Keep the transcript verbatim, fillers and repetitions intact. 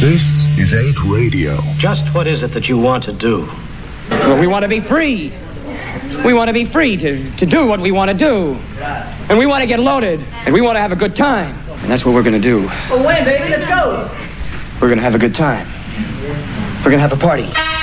This is eight Radio. Just what is it that you want to do? Well, we want to be free. We want to be free to, to do what we want to do. And we want to get loaded. And we want to have a good time. And that's what we're going to do. Well, when, baby? Let's go. We're going to have a good time. We're going to have a party.